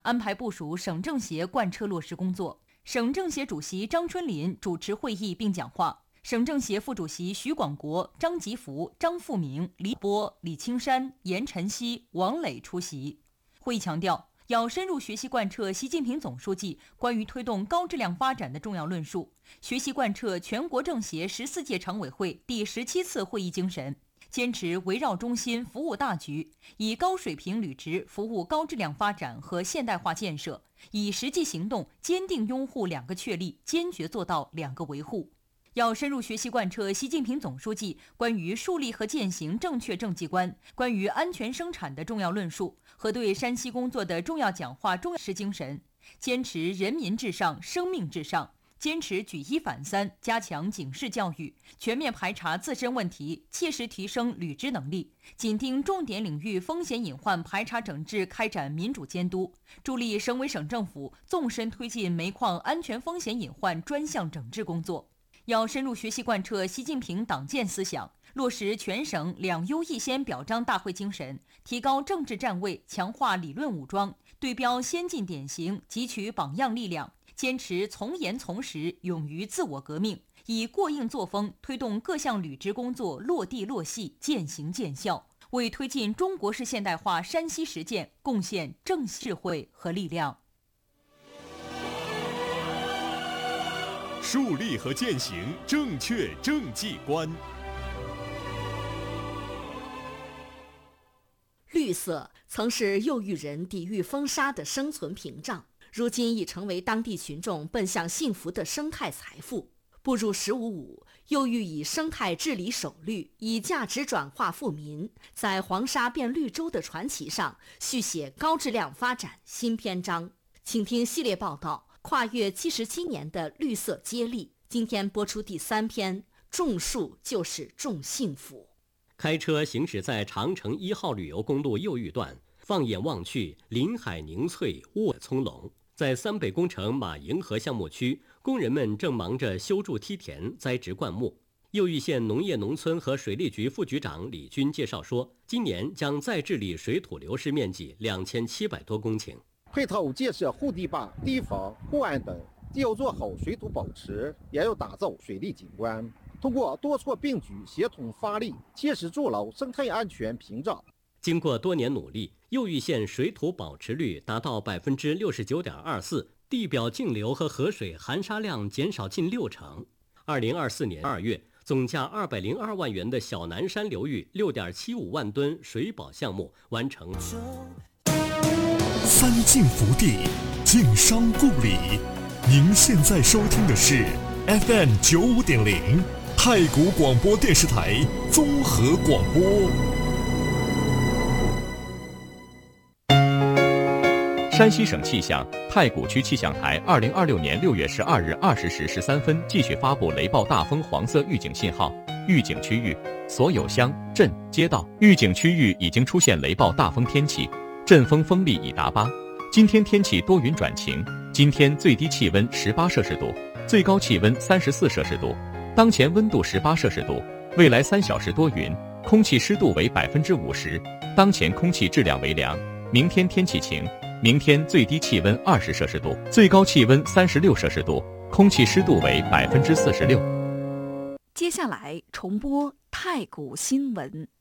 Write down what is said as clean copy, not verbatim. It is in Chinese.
安排部署省政协贯彻落实工作。省政协主席张春林主持会议并讲话，省政协副主席徐广国、张吉福、张富明、李波、李青山、严晨曦、王磊出席。会议强调，要深入学习贯彻习近平总书记关于推动高质量发展的重要论述，学习贯彻全国政协14届常委会第17次会议精神，坚持围绕中心服务大局，以高水平履职服务高质量发展和现代化建设，以实际行动坚定拥护2个确立，坚决做到2个维护。要深入学习贯彻习近平总书记关于树立和践行正确政绩观、关于安全生产的重要论述和对山西工作的重要讲话重视精神，坚持人民至上、生命至上，坚持举一反三，加强警示教育，全面排查自身问题，切实提升履职能力，紧盯重点领域风险隐患排查整治，开展民主监督，助力省委省政府纵深推进煤矿安全风险隐患专项整治工作。要深入学习贯彻习近平党建思想，落实全省2优1先表彰大会精神，提高政治站位，强化理论武装，对标先进典型，汲取榜样力量，坚持从严从实，勇于自我革命，以过硬作风推动各项履职工作落地落细、见行见效，为推进中国式现代化山西实践贡献正智慧和力量。 树立和践行正确政绩观。 绿色曾是幼育人抵御风沙的生存屏障，如今已成为当地群众奔向幸福的生态财富。步入15+5，幼育以生态治理首律，以价值转化富民，在黄沙变绿洲的传奇上续写高质量发展新篇章。请听系列报道，跨越77年的绿色接力。今天播出第3篇，种树就是种幸福。 开车行驶在长城1号旅游公路右峪段，放眼望去，林海凝翠，卧葱茏。在三北工程马营河项目区，工人们正忙着修筑梯田、栽植灌木。右峪县农业农村和水利局副局长李军介绍说，今年将再治理水土流失面积2700多公顷。 配套建设护堤坝、堤防、护岸等，既要做好水土保持，也要打造水利景观。通过多措并举、协同发力，切实筑牢生态安全屏障。 经过多年努力，右峪县水土保持率达到69.24%，地表径流和河水含沙量减少近60%。2024年2月，总价202万元的小南山流域6.75万吨水保项目完成。 三晋福地，晋商故里。您现在收听的是 FM 95.0太谷广播电视台综合广播。 山西省气象太谷区气象台2026年6月12日20时13分继续发布雷暴大风黄色预警信号，预警区域所有乡镇街道预警区域已经出现雷暴大风天气，阵风风力已达8。今天天气多云转晴，今天最低气温18摄氏度，最高气温34摄氏度，当前温度18摄氏度，未来3小时多云，空气湿度为50%，当前空气质量为良。明天天气晴，明天最低气温20摄氏度，最高气温36摄氏度，空气湿度为46%。 接下来重播太谷新闻。